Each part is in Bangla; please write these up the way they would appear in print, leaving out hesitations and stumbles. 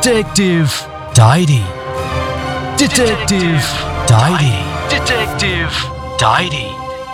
Detective Diary. Detective Diary. Detective Diary.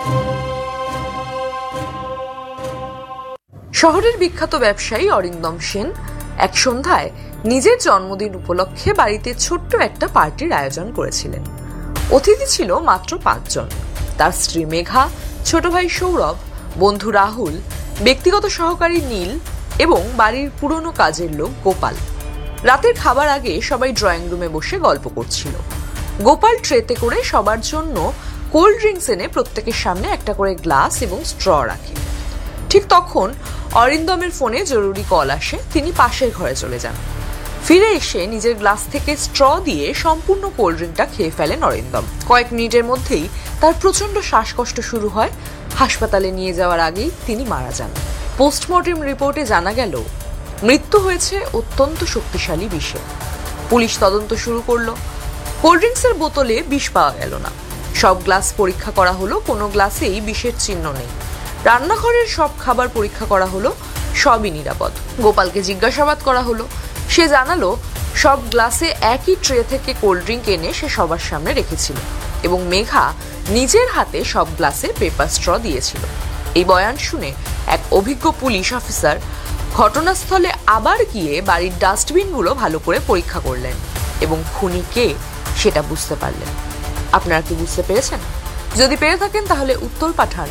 শহরের বিখ্যাত ব্যবসায়ী অরিন্দম সেন এক সন্ধ্যায় নিজের জন্মদিন উপলক্ষে বাড়িতে ছোট্ট একটা পার্টির আয়োজন করেছিলেন। অতিথি ছিল মাত্র 5 জন। তার স্ত্রী মেঘা, ছোট ভাই সৌরভ, বন্ধু রাহুল, ব্যক্তিগত সহকারী নীল এবং বাড়ির পুরনো কাজের লোক গোপাল। রাতের খাবার আগে সবাই ড্রয়িং রুমে বসে গল্প করছিল। গোপাল ট্রেতে করে সবার জন্য কোল্ড ড্রিঙ্কস এনে প্রত্যেকের সামনে একটা করে গ্লাস এবং স্ট্র রাখে। ঠিক তখন অরিন্দমের ফোনে জরুরি কল আসে। তিনি পাশের ঘরে চলে যান। ফিরে এসে নিজের গ্লাস থেকে স্ট্র দিয়ে সম্পূর্ণ কোল্ড ড্রিঙ্কটা খেয়ে ফেলেন অরিন্দম। কয়েক মিনিটের মধ্যেই তার প্রচন্ড শ্বাসকষ্ট শুরু হয়। হাসপাতালে নিয়ে যাওয়ার আগেই তিনি মারা যান। পোস্টমর্টেম রিপোর্টে জানা গেল মৃত্যু হয়েছে অত্যন্ত শক্তিশালী বিষে। পুলিশ তদন্ত শুরু করলো। কোল্ড ড্রিঙ্কসের বোতলে বিষ পাওয়া গেল না। সব গ্লাস পরীক্ষা করা হলো, কোনো গ্লাসেই বিষের চিহ্ন নেই। রান্নাঘরের সব খাবার পরীক্ষা করা হলো, সবই নিরাপদ। গোপালকে জিজ্ঞাসাবাদ করা হলো। সে জানালো সব গ্লাসে একই ট্রে থেকে কোল্ড ড্রিঙ্ক এনে সে সবার সামনে রেখেছিল এবং মেঘা নিজের হাতে সব গ্লাসে পেপার স্ট্র দিয়েছিল। এই বয়ান শুনে এক অভিজ্ঞ পুলিশ অফিসার ঘটনাস্থলে আবার গিয়ে বাড়ির ডাস্টবিনগুলো ভালো করে পরীক্ষা করলেন এবং খুনি কে সেটা বুঝতে পারলেন। আপনারা কি বুঝতে পেরেছেন? যদি পেরে থাকেন তাহলে উত্তর পাঠান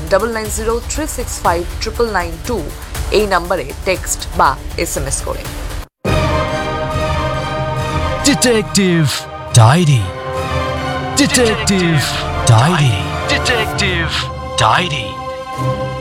9903659992 এই নম্বরে টেক্সট বা SMS করে। Detective Diary. Detective Diary. Detective Diary.